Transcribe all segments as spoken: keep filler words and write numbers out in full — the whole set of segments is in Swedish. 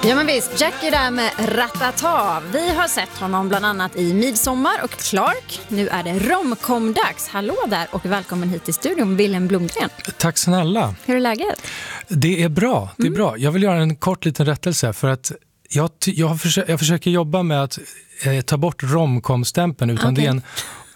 Ja men visst, Jackie där med Ratata. Vi har sett honom bland annat i Midsommar och Clark. Nu är det romcom-dags. Hallå där och välkommen hit till studion, Willem Blomgren. Tack snälla. Hur är läget? Det är bra, det är mm. bra. Jag vill göra en kort liten rättelse för att jag, jag, försöker, jag försöker jobba med att eh, ta bort romcom-stämpeln utan okay. det är en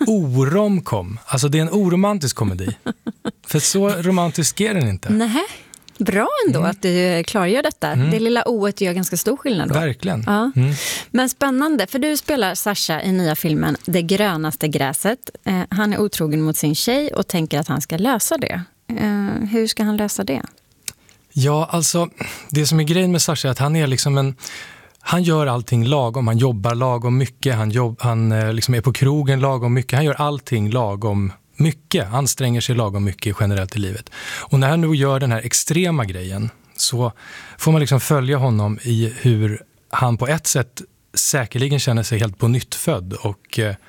oromcom. Alltså det är en oromantisk komedi. För så romantisk är den inte. Nej. Bra ändå mm. att du klargör detta. Mm. Det lilla oet gör ganska stor skillnad då. Verkligen. Ja. Mm. Men spännande, för du spelar Sasha i nya filmen Det grönaste gräset. Eh, han är otrogen mot sin tjej och tänker att han ska lösa det. Eh, hur ska han lösa det? Ja, alltså det som är grejen med Sasha är att han är liksom en... Han gör allting lagom, han jobbar lagom mycket, han, jobb, han eh, liksom är på krogen lagom mycket. Han gör allting lagom mycket, anstränger sig lagom mycket generellt i livet. Och när han nu gör den här extrema grejen så får man liksom följa honom i hur han på ett sätt säkerligen känner sig helt på nytt född och eh,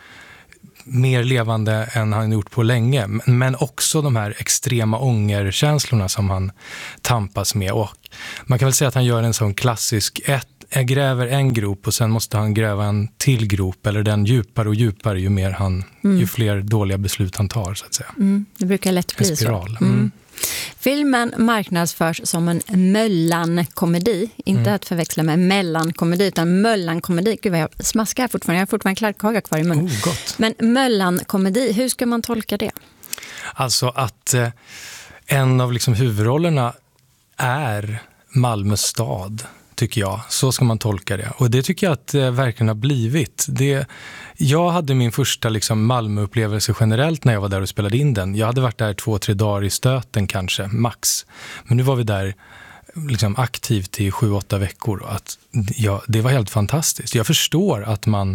mer levande än han gjort på länge. Men också de här extrema ångerkänslorna som han tampas med. Och man kan väl säga att han gör en sån klassisk ett Jag gräver en grop och sen måste han gräva en till grop eller den djupare och djupare ju mer han, mm. ju fler dåliga beslut han tar så att säga. Mm. Det brukar lätt bli en spiral. så. Mm. Mm. Filmen marknadsförs som en möllankomedi, inte mm. att förväxla med mellankomedi utan möllankomedi. Gud vad jag smaskar fortfarande, jag har fortfarande kladdkaka kvar i munnen. Oh, gott. Men möllankomedi, hur ska man tolka det? Alltså att eh, en av liksom huvudrollerna är Malmö stad. Tycker jag. Så ska man tolka det. Och det tycker jag att det verkligen har blivit. Det, jag hade min första liksom Malmö-upplevelse generellt när jag var där och spelade in den. Jag hade varit där två, tre dagar i stöten kanske, max. Men nu var vi där liksom aktivt i sju, åtta veckor. Och att, ja, det var helt fantastiskt. Jag förstår att man...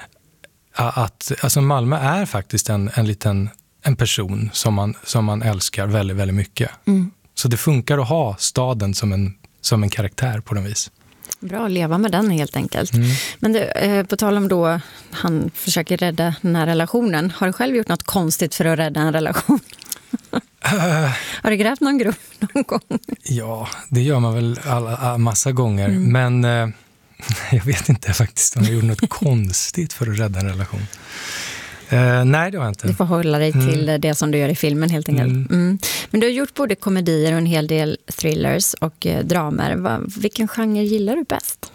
Att, alltså Malmö är faktiskt en, en liten en person som man, som man älskar väldigt, väldigt mycket. Mm. Så det funkar att ha staden som en som en karaktär på något vis. Bra att leva med den helt enkelt. Mm. Men du, eh, på tal om då han försöker rädda den här relationen. Har du själv gjort något konstigt för att rädda en relation? uh, har du grävt någon grupp någon gång? Ja, det gör man väl alla, alla, massa gånger. Mm. Men eh, jag vet inte faktiskt om jag gjort något konstigt för att rädda en relation. Uh, nej, det var inte. Du får hålla dig till mm. det som du gör i filmen helt enkelt. Mm. Mm. Men du har gjort både komedier och en hel del thrillers och eh, dramer. Va, vilken genre gillar du bäst?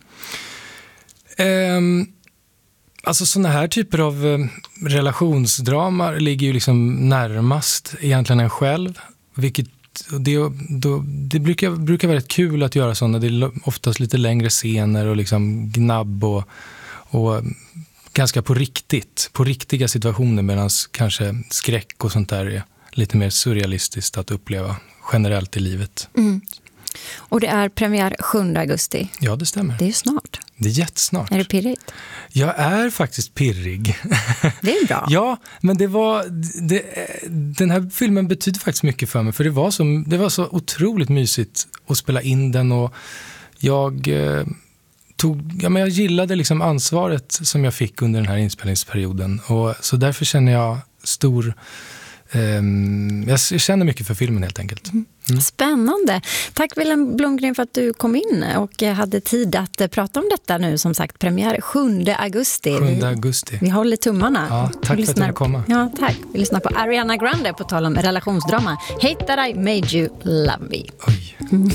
Um, alltså såna här typer av um, relationsdramar ligger ju liksom närmast egentligen en själv. Vilket det, då, det brukar, brukar vara rätt kul att göra sådana. Det är oftast lite längre scener och liksom gnabb och... och ganska på riktigt, på riktiga situationer medan kanske skräck och sånt där är lite mer surrealistiskt att uppleva generellt i livet. Mm. Och det är premiär sjunde augusti. Ja, det stämmer. Det är snart. Det är jättesnart. Är du pirrig? Jag är faktiskt pirrig. Det är bra. Ja, men det var det, den här filmen betyder faktiskt mycket för mig för det var så, det var så otroligt mysigt att spela in den och jag... Tog, ja, men jag gillade liksom ansvaret som jag fick under den här inspelningsperioden och så därför känner jag stor eh, jag känner mycket för filmen helt enkelt. Mm. Spännande. Tack Willem Blomgren för att du kom in och hade tid att prata om detta nu, som sagt premiär sjunde augusti. sjunde augusti. Vi, vi håller tummarna. Ja, tack för att du kom. Ja, tack. Vi lyssnar på Ariana Grande på tal om relationsdrama. Hate that I made you love me. Oj. Mm.